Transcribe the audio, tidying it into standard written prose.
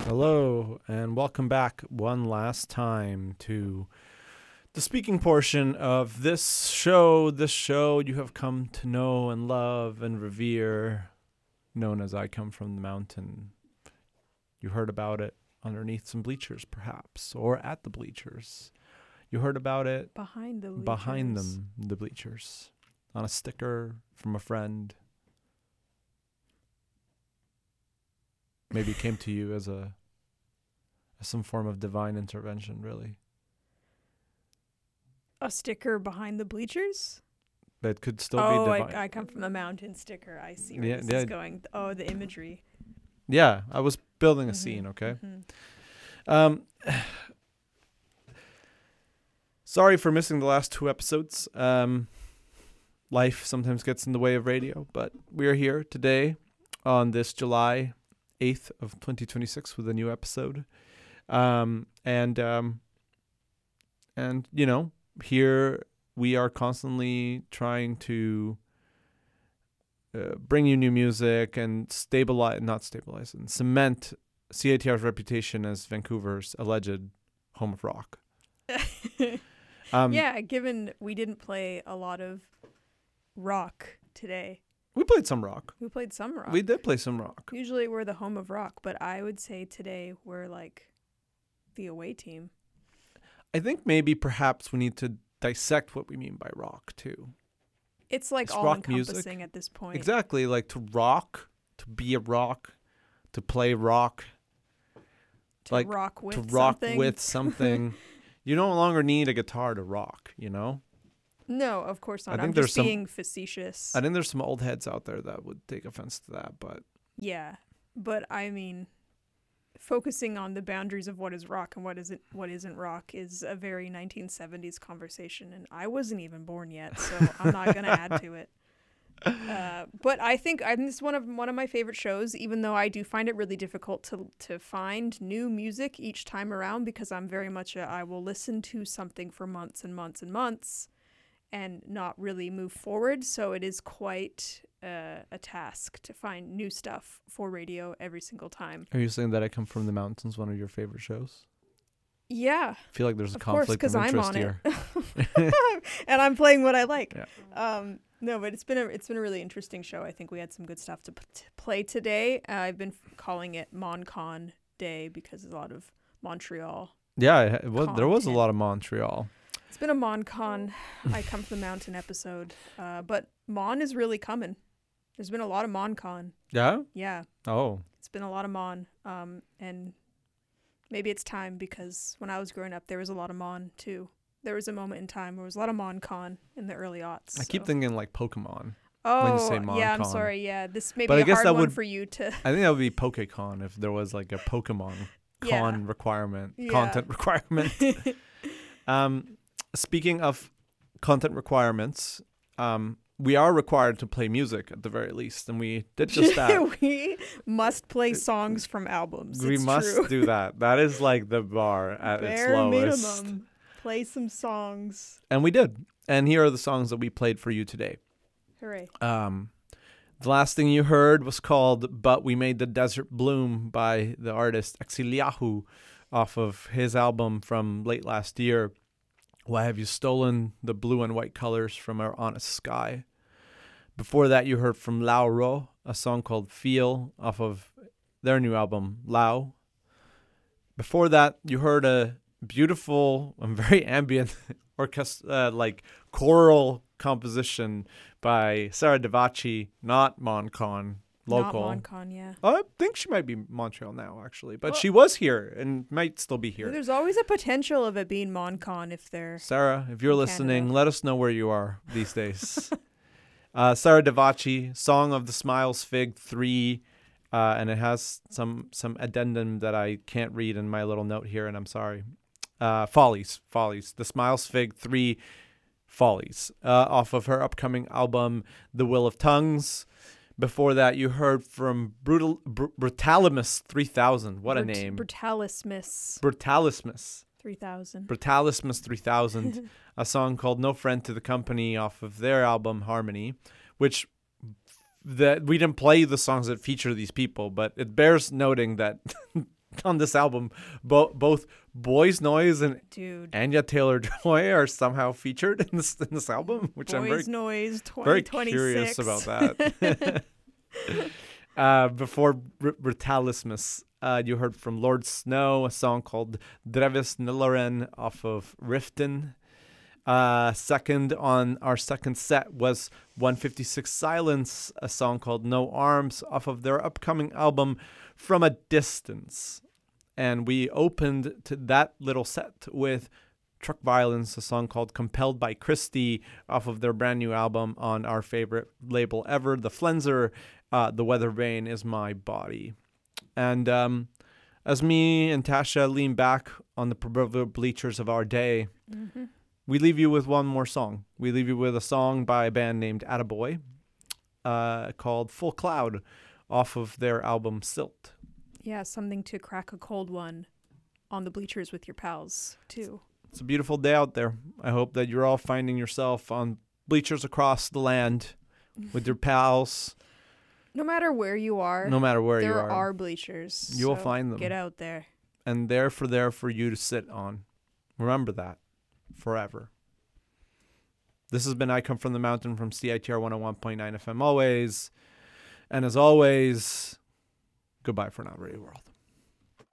Hello, and welcome back one last time to the speaking portion of this show you have come to know and love and revere, known as I Come From the Mountain. You heard about it underneath some bleachers, perhaps, or at the bleachers. You heard about it behind the bleachers, on a sticker from a friend. Maybe it came to you as some form of divine intervention, really. A sticker behind the bleachers? That could still be divine. I come from the mountain sticker. I see where this is going. Oh, the imagery. Yeah, I was building a scene, okay? Sorry for missing the last two episodes. Life sometimes gets in the way of radio, but we are here today on this July 8th of 2026 with a new episode. And you know, here we are constantly trying to bring you new music and cement CITR's reputation as Vancouver's alleged home of rock. Yeah, given we didn't play a lot of rock today. We played some rock. We played some rock. We did play some rock. Usually we're the home of rock, but I would say today we're like the away team. I think maybe perhaps we need to dissect what we mean by rock too. It's like all encompassing at this point. Exactly, like to rock, to be a rock, to play rock. To rock with something. You no longer need a guitar to rock, you know? No, of course not. I'm just being facetious. I think there's some old heads out there that would take offense to that, but... Yeah, but I mean, focusing on the boundaries of what is rock and what isn't rock is a very 1970s conversation, and I wasn't even born yet, so I'm not going to add to it. But I think this is one of my favorite shows, even though I do find it really difficult to find new music each time around, because I'm very much I will listen to something for months and months and months and not really move forward. So it is quite a task to find new stuff for radio every single time. Are you saying that I Come From the Mountains, one of your favorite shows? Yeah. I feel like there's a conflict of interest here. And I'm playing what I like. Yeah. No, but it's been a really interesting show. I think we had some good stuff to play today. I've been calling it MonCon Day because there's a lot of Montreal. Yeah, there was a lot of Montreal. It's been a MonCon I Come From the Mountain episode. But Mon is really coming. There's been a lot of MonCon. Yeah? Yeah. Oh. It's been a lot of Mon. And maybe it's time, because when I was growing up, there was a lot of Mon too. There was a moment in time where there was a lot of MonCon in the early aughts. I keep thinking like Pokemon. Oh, when you say MonCon. Yeah, I'm sorry. Yeah, this may be a hard one for you to... I think that would be PokeCon if there was like a Pokemon con requirement, content requirement. Speaking of content requirements, we are required to play music at the very least, and we did just that. We must play songs from albums. We must do that. That is like the bar at its lowest. Minimum. Play some songs. And we did. And here are the songs that we played for you today. Hooray. The last thing you heard was called But We Made the Desert Bloom by the artist Exiliahu off of his album from late last year, Why Have You Stolen the Blue and White Colors from Our Honest Sky. Before that, you heard from Lao Ro, a song called Feel off of their new album, Lao. Before that, you heard a beautiful and very ambient like choral composition by Sarah Davachi, not MonCon, local. Not MonCon, yeah. I think she might be Montreal now, actually, but she was here and might still be here. There's always a potential of it being MonCon if they're... Sarah, if you're listening, let us know where you are these days. Sarah Davachi, Song of the Smiles Fig 3, and it has some addendum that I can't read in my little note here, and I'm sorry. Follies, The Smiles Fig 3 Follies, off of her upcoming album, The Will of Tongues. Before that, you heard from Brutalimus 3000. What a name. Brutalismus 3000. Brutalismus 3000, a song called No Friend to the Company off of their album Harmony, which we didn't play the songs that feature these people, but it bears noting that on this album. Both Boys Noise and Dude. Anya Taylor-Joy are somehow featured in this album, which I'm very Boys Noise very 2026. curious about that. Before Brutalismus, you heard from Lord Snow, a song called Drevis Nilloren off of Riften. Second on our second set was 156 Silence, a song called No Arms off of their upcoming album From a Distance. And we opened to that little set with Truck Violence, a song called Compelled by Christie off of their brand new album on our favorite label ever, The Flenser. The Weather Vane is My Body. And as me and Tasha lean back on the proverbial bleachers of our day, we leave you with one more song. We leave you with a song by a band named Attaboy called Full Cloud off of their album Silt. Yeah, something to crack a cold one on the bleachers with your pals, too. It's a beautiful day out there. I hope that you're all finding yourself on bleachers across the land with your pals. No matter where you are. No matter where you are. There are bleachers. You will find them. Get out there. And they're for you to sit on. Remember that. Forever. This has been I Come From the Mountain from CITR 101.9 FM always. And as always, goodbye for now, Radio World.